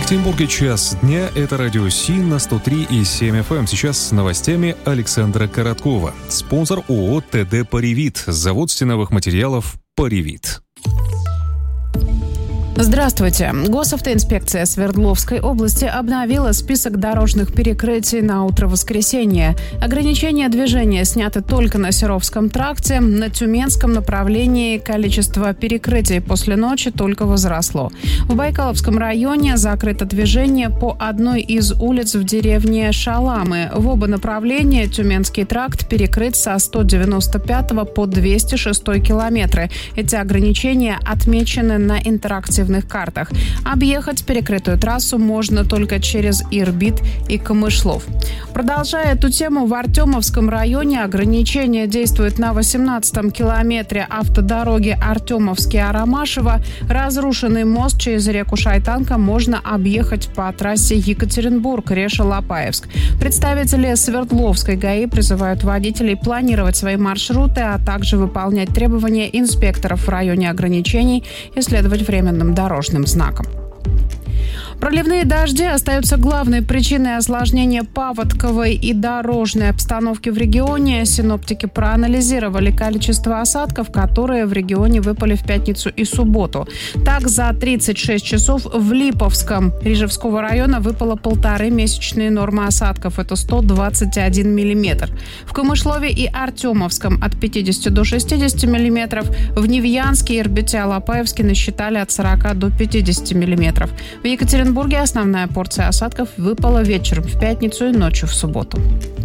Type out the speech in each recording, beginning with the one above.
Екатеринбурге час дня. Это радио Си на 103,7 FM. Сейчас с новостями Александра Короткова. Спонсор ООО ТД «Паривит». Завод стеновых материалов «Паривит». Здравствуйте. Госавтоинспекция Свердловской области обновила список дорожных перекрытий на утро воскресенья. Ограничения движения сняты только на Серовском тракте. На Тюменском направлении количество перекрытий после ночи только возросло. В Байкаловском районе закрыто движение по одной из улиц в деревне Шаламы. В оба направления Тюменский тракт перекрыт со 195 по 206 километры. Эти ограничения отмечены на интерактивных картах. Объехать перекрытую трассу можно только через Ирбит и Камышлов. Продолжая эту тему, в Артемовском районе ограничения действуют на 18-м километре автодороги Артемовский-Арамашево. Разрушенный мост через реку Шайтанка можно объехать по трассе Екатеринбург-Реша-Лопаевск. Представители Свердловской ГАИ призывают водителей планировать свои маршруты, а также выполнять требования инспекторов в районе ограничений и следовать временным дорожным знакам. Проливные дожди остаются главной причиной осложнения паводковой и дорожной обстановки в регионе. Синоптики проанализировали количество осадков, которые в регионе выпали в пятницу и субботу. Так, за 36 часов в Липовском Рижевского района выпало 1,5 месячные нормы осадков. Это 121 миллиметр. В Камышлове и Артемовском от 50 до 60 миллиметров. В Невьянске, Ирбите, Алапаевске насчитали от 40 до 50 миллиметров. В Екатеринбурге основная порция осадков выпала вечером в пятницу и ночью в субботу.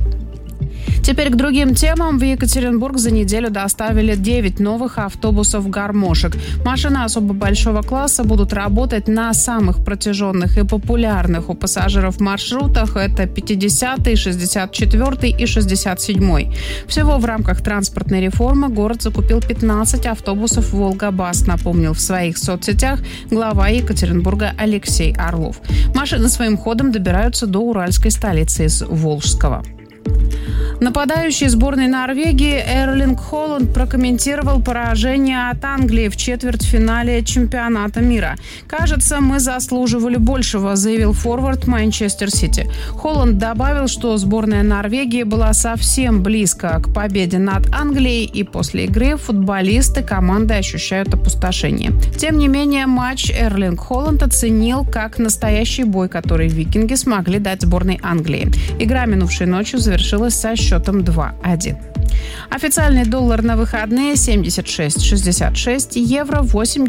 Теперь к другим темам. В Екатеринбург за неделю доставили 9 новых автобусов-гармошек. Машины особо большого класса будут работать на самых протяженных и популярных у пассажиров маршрутах. Это 50-й, 64-й и 67-й. Всего в рамках транспортной реформы город закупил 15 автобусов «Волга-Бас», напомнил в своих соцсетях глава Екатеринбурга Алексей Орлов. Машины своим ходом добираются до уральской столицы из Волжского. Нападающий сборной Норвегии Эрлинг Холланд прокомментировал поражение от Англии в четвертьфинале чемпионата мира. «Кажется, мы заслуживали большего», заявил форвард Манчестер Сити. Холланд добавил, что сборная Норвегии была совсем близко к победе над Англией, и после игры футболисты команды ощущают опустошение. Тем не менее, матч Эрлинг Холланд оценил как настоящий бой, который викинги смогли дать сборной Англии. Игра минувшей ночью завершилась со счетом 2-1. Официальный доллар на выходные 76,66, евро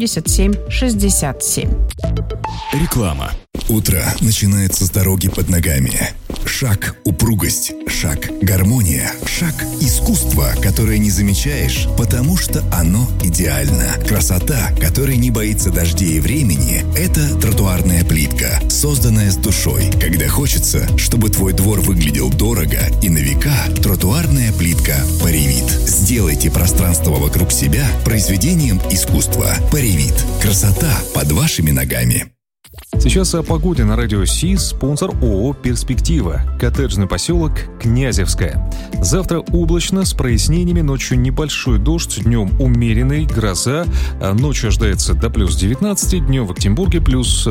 87,67. Реклама. Утро начинается с дороги под ногами. Шаг – упругость, шаг – гармония, шаг – искусство, которое не замечаешь, потому что оно идеально. Красота, которая не боится дождей и времени – это тротуарная плитка, созданная с душой. Когда хочется, чтобы твой двор выглядел дорого и на века, тротуарная плитка «Паривит». Сделайте пространство вокруг себя произведением искусства. «Паривит». Красота под вашими ногами. Сейчас о погоде на радио Си. Спонсор ООО «Перспектива». Коттеджный поселок Князевская. Завтра облачно, с прояснениями. Ночью небольшой дождь, днем умеренный, гроза. Ночью ожидается до плюс 19, днем в Екатеринбурге плюс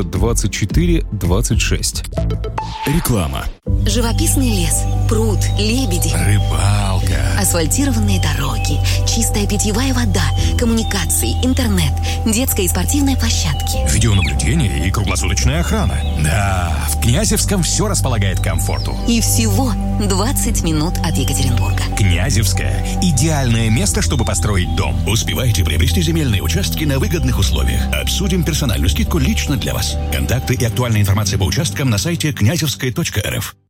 24-26. Реклама. Живописный лес, пруд, лебеди, Рыбалка. асфальтированные дороги, чистая питьевая вода, коммуникации, интернет, детская и спортивная площадки. Видеонаблюдение и круглосуточная охрана. Да, в Князевском все располагает к комфорту. И всего 20 минут от Екатеринбурга. Князевская – идеальное место, чтобы построить дом. Успевайте приобрести земельные участки на выгодных условиях. Обсудим персональную скидку лично для вас. Контакты и актуальная информация по участкам на сайте князевская.рф.